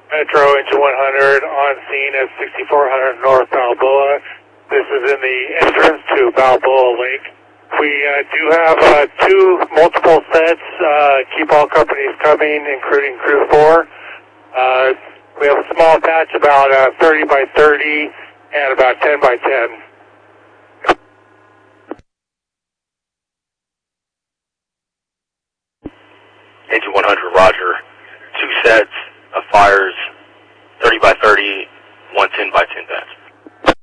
Metro Engine 100 on scene at 6400 North Balboa. This is in the entrance to Balboa Lake. We do have multiple sets. Keep all companies coming, including Crew 4. We have a small patch about 30 by 30 and about 10 by 10. Engine 100, roger. 2 sets of fires, 30 by 30, 110 by 10 patch.